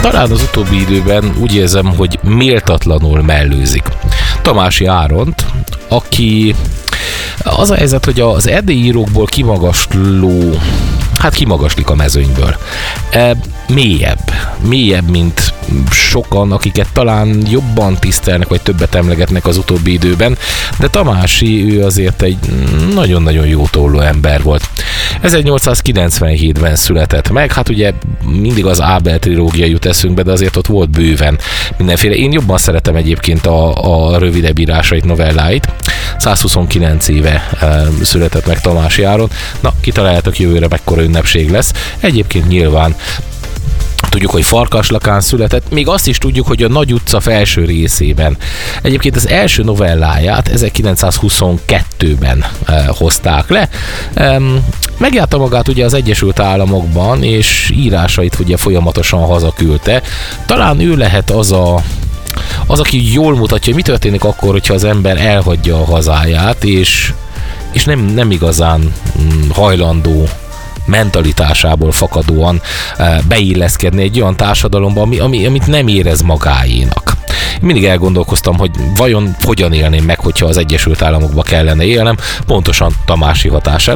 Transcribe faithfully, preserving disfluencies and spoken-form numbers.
talán az utóbbi időben úgy érzem, hogy méltatlanul mellőzik Tamási Áront, aki az a helyzet, hogy az erdélyi írókból kimagasló, hát kimagaslik a mezőnyből. E, mélyebb, mélyebb, mint sokan, akiket talán jobban tisztelnek, vagy többet emlegetnek az utóbbi időben, de Tamási, ő azért egy nagyon-nagyon jó tolló ember volt. ezernyolcszázkilencvenhétben született meg, hát ugye mindig az Ábel trilógia jut eszünkbe, de azért ott volt bőven mindenféle. Én jobban szeretem egyébként a, a rövidebb írásait, novelláit. százhuszonkilenc éve e, született meg Tamási Áron. Na, kitaláljátok, jövőre mekkora ünnepség lesz. Egyébként nyilván tudjuk, hogy Farkaslakán született, még azt is tudjuk, hogy a Nagy utca felső részében. Egyébként az első novelláját ezerkilencszázhuszonkettőben e, hozták le. E, megjárta magát ugye az Egyesült Államokban, és írásait ugye folyamatosan hazaküldte. Talán ő lehet az a az, aki jól mutatja, hogy mi történik akkor, hogyha az ember elhagyja a hazáját, és, és nem, nem igazán hajlandó mentalitásából fakadóan beilleszkedni egy olyan társadalomba, ami, ami, amit nem érez magáénak. Mindig elgondolkoztam, hogy vajon hogyan élném meg, hogyha az Egyesült Államokba kellene élnem, pontosan Tamási hatására.